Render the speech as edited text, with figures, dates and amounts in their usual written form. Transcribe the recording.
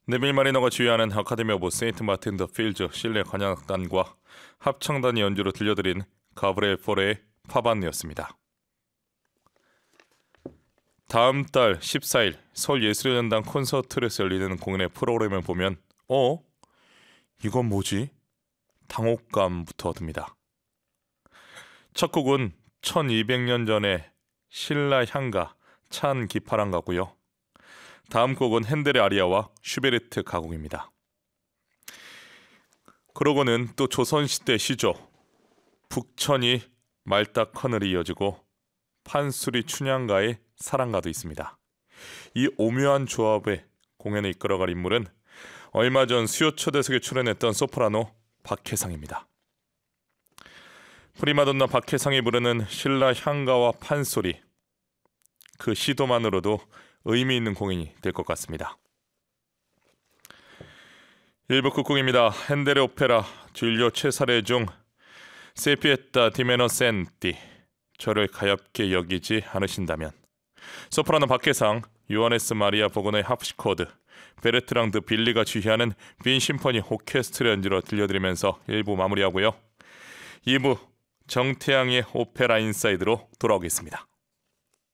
네빌 마리너가 지휘하는 아카데미 오브 세인트 마틴 더 필즈 실내 관악단과 합창단이 연주로 들려드린 가브리엘 포레의 파반이었습니다. 다음 달 14일 서울예술연당 콘서트에서 열리는 공연의 프로그램을 보면 이건 뭐지? 당혹감부터 듭니다. 첫 곡은 1200년 전의 신라 향가 찬 기파랑가고요. 다음 곡은 핸델의 아리아와 슈베르트 가곡입니다. 그러고는 또 조선시대 시조 북천이 말딱 하늘이 이어지고 판수리 춘향가의 사랑가도 있습니다. 이 오묘한 조합의 공연을 이끌어갈 인물은 얼마 전 수요초대석에 출연했던 소프라노 박혜상입니다. 프리마돈나 박혜상이 부르는 신라 향가와 판소리, 그 시도만으로도 의미 있는 공연이 될 것 같습니다. 1부 끝곡입니다. 핸델의 오페라 줄리오 체사레 중 세피에타 디메너 센티, 저를 가엾게 여기지 않으신다면, 소프라노 박혜상, 요하네스 마리아 보건의 하프시코드, 베르트랑 드 빌리가 지휘하는 빈 심포니 오케스트라 연주로 들려드리면서 1부 마무리하고요. 2부 정태양의 오페라 인사이드로 돌아오겠습니다.